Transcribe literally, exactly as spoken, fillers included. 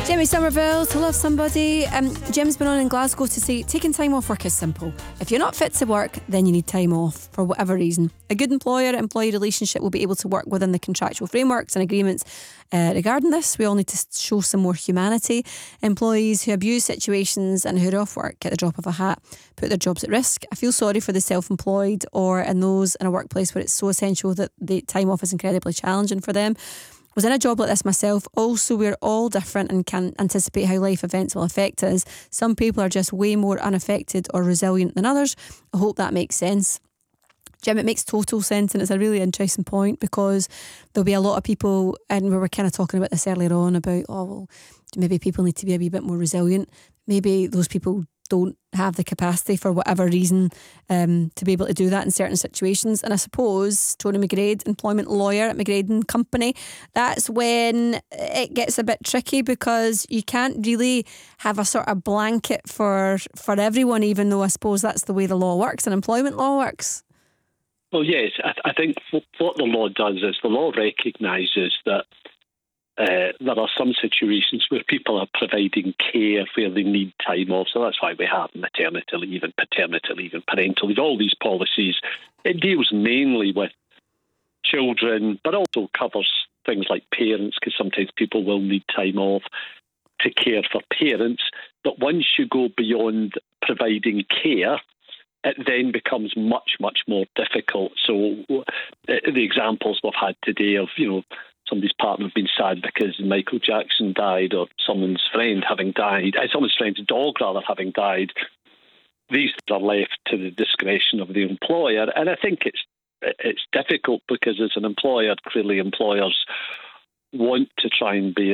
Jimmy Somerville, To Love Somebody. Um, Jim's been on in Glasgow to say taking time off work is simple. If you're not fit to work, then you need time off for whatever reason. A good employer-employee relationship will be able to work within the contractual frameworks and agreements uh, regarding this. We all need to show some more humanity. Employees who abuse situations and who are off work at the drop of a hat put their jobs at risk. I feel sorry for the self-employed or in those in a workplace where it's so essential that the time off is incredibly challenging for them. Was in a job like this myself. Also, we're all different and can't anticipate how life events will affect us. Some people are just way more unaffected or resilient than others. I hope that makes sense. Jim, it makes total sense, and it's a really interesting point because there'll be a lot of people, and we were kind of talking about this earlier on about, oh, well, maybe people need to be a wee bit more resilient. Maybe those people don't have the capacity for whatever reason um, to be able to do that in certain situations. And I suppose Tony McGrade, employment lawyer at McGrade and Company, that's when it gets a bit tricky because you can't really have a sort of blanket for for everyone, even though I suppose that's the way the law works and employment law works. Well, yes, I, I think what the law does is the law recognises that Uh, there are some situations where people are providing care where they need time off. So that's why we have maternity leave and paternity leave and parental leave, all these policies. It deals mainly with children, but also covers things like parents, because sometimes people will need time off to care for parents. But once you go beyond providing care, it then becomes much, much more difficult. So uh, the examples we've had today of, you know, somebody's partner being sad because Michael Jackson died, or someone's friend having died, uh, someone's friend's dog rather having died, these are left to the discretion of the employer. And I think it's it's difficult because as an employer, clearly employers want to try and be